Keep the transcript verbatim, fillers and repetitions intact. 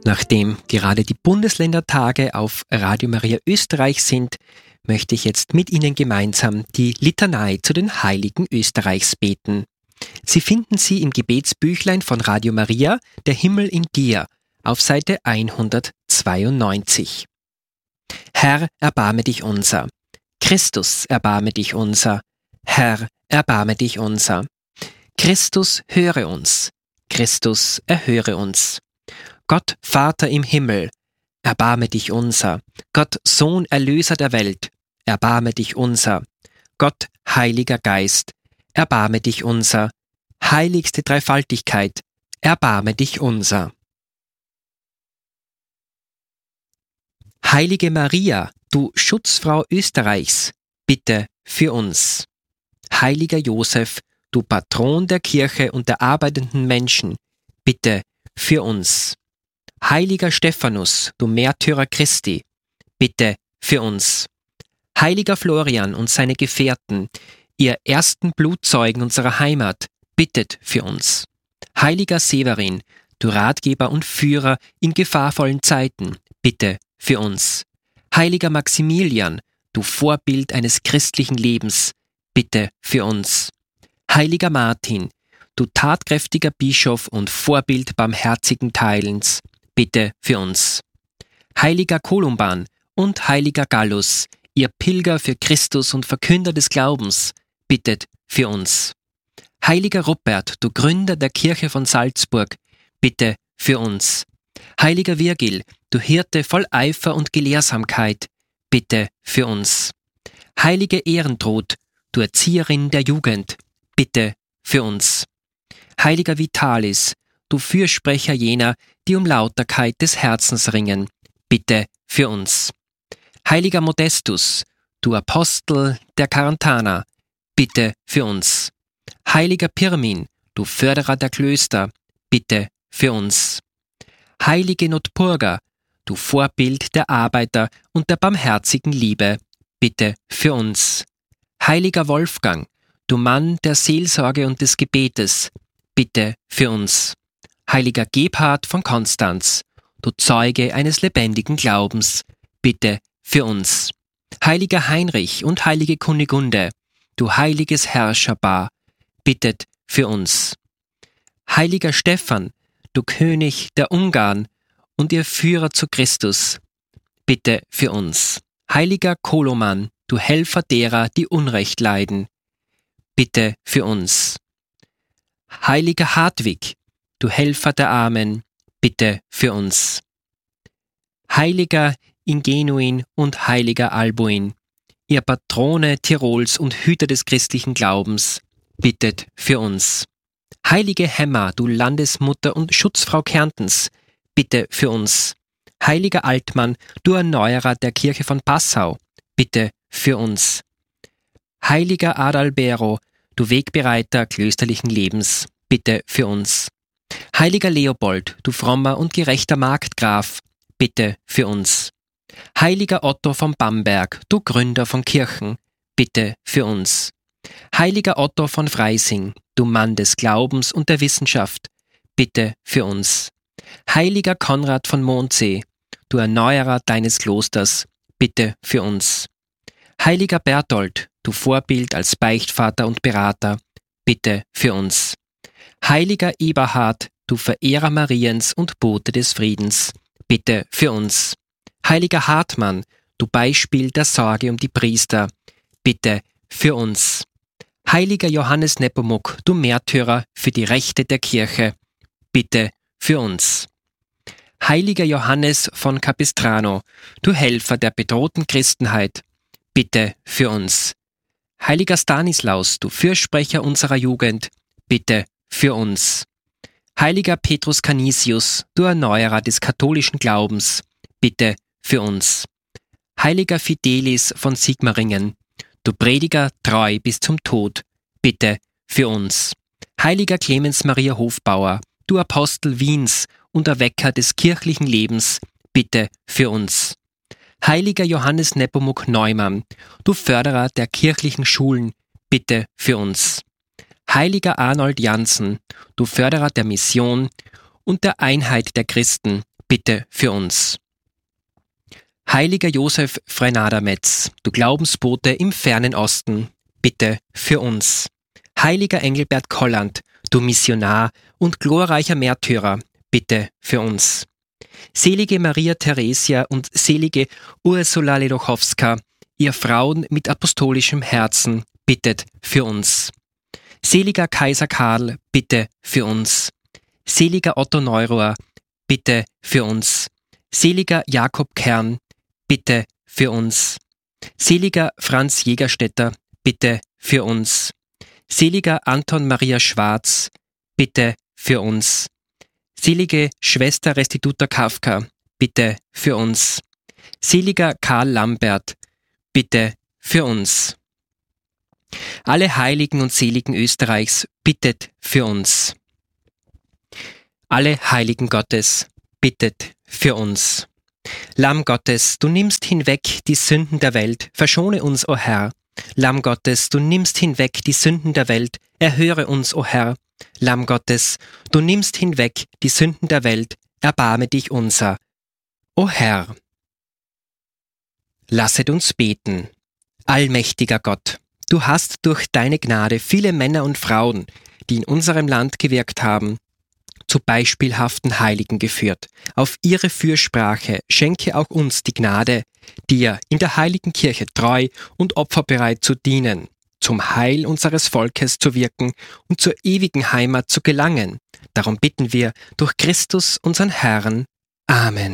Nachdem gerade die Bundesländertage auf Radio Maria Österreich sind, möchte ich jetzt mit Ihnen gemeinsam die Litanei zu den Heiligen Österreichs beten. Sie finden sie im Gebetsbüchlein von Radio Maria, Der Himmel in dir, auf Seite hundertzweiundneunzig. Herr, erbarme dich unser. Christus, erbarme dich unser. Herr, erbarme dich unser. Christus, höre uns. Christus, erhöre uns. Gott, Vater im Himmel, erbarme dich unser. Gott, Sohn, Erlöser der Welt, erbarme dich unser. Gott, Heiliger Geist, erbarme dich unser. Heiligste Dreifaltigkeit, erbarme dich unser. Heilige Maria, du Schutzfrau Österreichs, bitte für uns. Heiliger Josef, du Patron der Kirche und der arbeitenden Menschen, bitte für uns. Heiliger Stephanus, du Märtyrer Christi, bitte für uns. Heiliger Florian und seine Gefährten, ihr ersten Blutzeugen unserer Heimat, bittet für uns. Heiliger Severin, du Ratgeber und Führer in gefahrvollen Zeiten, bitte für uns. Heiliger Maximilian, du Vorbild eines christlichen Lebens, bitte für uns. Heiliger Martin, du tatkräftiger Bischof und Vorbild barmherzigen Teilens, bitte für uns. Heiliger Kolumban und heiliger Gallus, ihr Pilger für Christus und Verkünder des Glaubens, bittet für uns. Heiliger Rupert, du Gründer der Kirche von Salzburg, bitte für uns. Heiliger Virgil, du Hirte voll Eifer und Gelehrsamkeit, bitte für uns. Heilige Ehrentrud, du Erzieherin der Jugend, bitte für uns. Heiliger Vitalis, du Fürsprecher jener, die um Lauterkeit des Herzens ringen, bitte für uns. Heiliger Modestus, du Apostel der Carantana, bitte für uns. Heiliger Pirmin, du Förderer der Klöster, bitte für uns. Heilige Notburga, du Vorbild der Arbeiter und der barmherzigen Liebe, bitte für uns. Heiliger Wolfgang, du Mann der Seelsorge und des Gebetes, bitte für uns. Heiliger Gebhard von Konstanz, du Zeuge eines lebendigen Glaubens, bitte für uns. Heiliger Heinrich und heilige Kunigunde, du heiliges Herrscherpaar, bittet für uns. Heiliger Stephan, du König der Ungarn und ihr Führer zu Christus, bitte für uns. Heiliger Koloman, du Helfer derer, die Unrecht leiden, bitte für uns. Heiliger Hartwig, du Helfer der Armen, bitte für uns. Heiliger Ingenuin und heiliger Albuin, ihr Patrone Tirols und Hüter des christlichen Glaubens, bittet für uns. Heilige Hemma, du Landesmutter und Schutzfrau Kärntens, bitte für uns. Heiliger Altmann, du Erneuerer der Kirche von Passau, bitte für uns. Heiliger Adalbero, du Wegbereiter klösterlichen Lebens, bitte für uns. Heiliger Leopold, du frommer und gerechter Markgraf, bitte für uns. Heiliger Otto von Bamberg, du Gründer von Kirchen, bitte für uns. Heiliger Otto von Freising, du Mann des Glaubens und der Wissenschaft, bitte für uns. Heiliger Konrad von Mondsee, du Erneuerer deines Klosters, bitte für uns. Heiliger Berthold, du Vorbild als Beichtvater und Berater, bitte für uns. Heiliger Eberhard, du Verehrer Mariens und Bote des Friedens, bitte für uns. Heiliger Hartmann, du Beispiel der Sorge um die Priester, bitte für uns. Heiliger Johannes Nepomuk, du Märtyrer für die Rechte der Kirche, bitte für uns. Heiliger Johannes von Capistrano, du Helfer der bedrohten Christenheit, bitte für uns. Heiliger Stanislaus, du Fürsprecher unserer Jugend, bitte für uns. Heiliger Petrus Canisius, du Erneuerer des katholischen Glaubens, bitte für uns. Heiliger Fidelis von Sigmaringen, du Prediger treu bis zum Tod, bitte für uns. Heiliger Clemens Maria Hofbauer, du Apostel Wiens und Erwecker des kirchlichen Lebens, bitte für uns. Heiliger Johannes Nepomuk Neumann, du Förderer der kirchlichen Schulen, bitte für uns. Heiliger Arnold Janssen, du Förderer der Mission und der Einheit der Christen, bitte für uns. Heiliger Josef Freinada-Metz, du Glaubensbote im fernen Osten, bitte für uns. Heiliger Engelbert Kolland, du Missionar und glorreicher Märtyrer, bitte für uns. Selige Maria Theresia und selige Ursula Ledochowska, ihr Frauen mit apostolischem Herzen, bittet für uns. Seliger Kaiser Karl, bitte für uns. Seliger Otto Neurohr, bitte für uns. Seliger Jakob Kern, bitte für uns. Seliger Franz Jägerstätter, bitte für uns. Seliger Anton Maria Schwarz, bitte für uns. Selige Schwester Restituta Kafka, bitte für uns. Seliger Karl Lambert, bitte für uns. Alle Heiligen und Seligen Österreichs, bittet für uns. Alle Heiligen Gottes, bittet für uns. Lamm Gottes, du nimmst hinweg die Sünden der Welt, verschone uns, o Herr. Lamm Gottes, du nimmst hinweg die Sünden der Welt, erhöre uns, o Herr. Lamm Gottes, du nimmst hinweg die Sünden der Welt, erbarme dich unser, o Herr. Lasset uns beten. Allmächtiger Gott, du hast durch deine Gnade viele Männer und Frauen, die in unserem Land gewirkt haben, zu beispielhaften Heiligen geführt. Auf ihre Fürsprache schenke auch uns die Gnade, dir in der heiligen Kirche treu und opferbereit zu dienen, zum Heil unseres Volkes zu wirken und zur ewigen Heimat zu gelangen. Darum bitten wir durch Christus, unseren Herrn. Amen.